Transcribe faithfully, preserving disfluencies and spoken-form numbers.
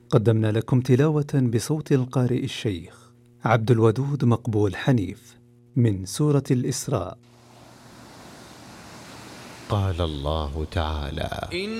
قدمنا لكم تلاوة بصوت القارئ الشيخ عبد الودود مقبول حنيف من سورة الإسراء. قال الله تعالى: